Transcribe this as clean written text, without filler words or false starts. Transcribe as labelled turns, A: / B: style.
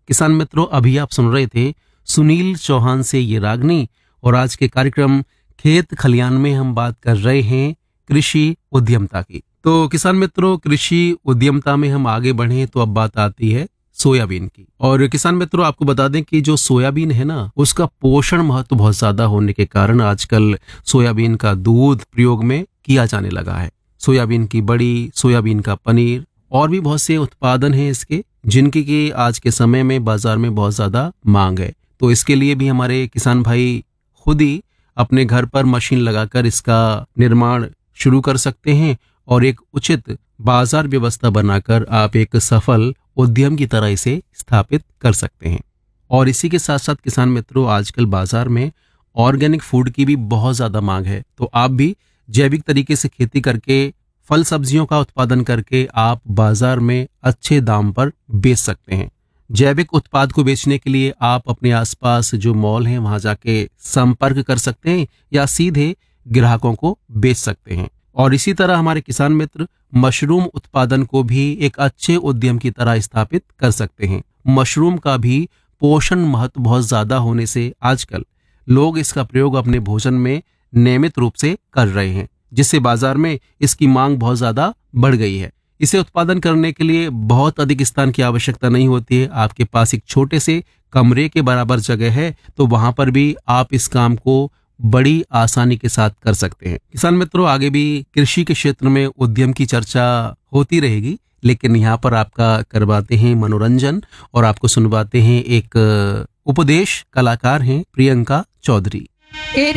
A: किसान मित्रों, अभी आप सुन रहे थे सुनील चौहान से ये रागनी। और आज के कार्यक्रम खेत खलियान में हम बात कर रहे हैं कृषि उद्यमता की। तो किसान मित्रों, कृषि उद्यमता में हम आगे बढ़े तो अब बात आती है सोयाबीन की। और किसान मित्रों, आपको बता दें कि जो सोयाबीन है ना, उसका पोषण महत्व बहुत ज्यादा होने के कारण आजकल सोयाबीन का दूध प्रयोग में किया जाने लगा है। सोयाबीन की बड़ी, सोयाबीन का पनीर और भी बहुत से उत्पादन हैं इसके, जिनकी कि आज के समय में बाजार में बहुत ज्यादा मांग है। तो इसके लिए भी हमारे किसान भाई खुद ही अपने घर पर मशीन लगाकर इसका निर्माण शुरू कर सकते हैं और एक उचित बाजार व्यवस्था बनाकर आप एक सफल उद्यम की तरह इसे स्थापित कर सकते हैं। और इसी के साथ साथ किसान मित्रों, आजकल बाजार में ऑर्गेनिक फूड की भी बहुत ज्यादा मांग है। तो आप भी जैविक तरीके से खेती करके, फल सब्जियों का उत्पादन करके आप बाजार में अच्छे दाम पर बेच सकते हैं। जैविक उत्पाद को बेचने के लिए आप अपने आसपास जो मॉल हैं वहां जाके संपर्क कर सकते हैं या सीधे ग्राहकों को बेच सकते हैं। और इसी तरह हमारे किसान मित्र मशरूम उत्पादन को भी एक अच्छे उद्यम की तरह स्थापित कर सकते हैं। मशरूम का भी पोषण महत्व बहुत ज्यादा होने से आजकल लोग इसका प्रयोग अपने भोजन में नियमित रूप से कर रहे हैं, जिससे बाजार में इसकी मांग बहुत ज्यादा बढ़ गई है। इसे उत्पादन करने के लिए बहुत अधिक स्थान की आवश्यकता नहीं होती है। आपके पास एक छोटे से कमरे के बराबर जगह है तो वहां पर भी आप इस काम को बड़ी आसानी के साथ कर सकते हैं। किसान मित्रों, आगे भी कृषि के क्षेत्र में उद्यम की चर्चा होती रहेगी, लेकिन यहाँ पर आपका करवाते हैं मनोरंजन और आपको सुनवाते हैं एक उपदेश। कलाकार हैं प्रियंका चौधरी।